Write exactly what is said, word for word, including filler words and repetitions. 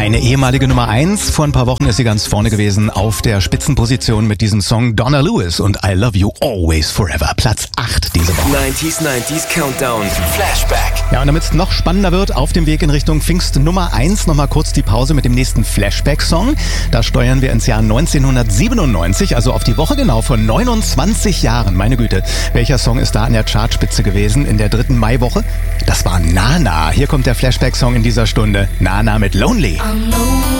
Eine ehemalige Nummer eins. Vor ein paar Wochen ist sie ganz vorne gewesen auf der Spitzenposition mit diesem Song Donna Lewis und I Love You Always Forever. Platz acht diese Woche. neunziger, neunziger Countdown. Flashback. Ja, und damit es noch spannender wird, auf dem Weg in Richtung Pfingst Nummer eins nochmal kurz die Pause mit dem nächsten Flashback-Song. Da steuern wir ins Jahr neunzehnhundertsiebenundneunzig, also auf die Woche genau vor neunundzwanzig Jahren. Meine Güte, welcher Song ist da an der Chartspitze gewesen in der dritten Maiwoche? Das war Nana. Hier kommt der Flashback-Song in dieser Stunde. Nana mit Lonely.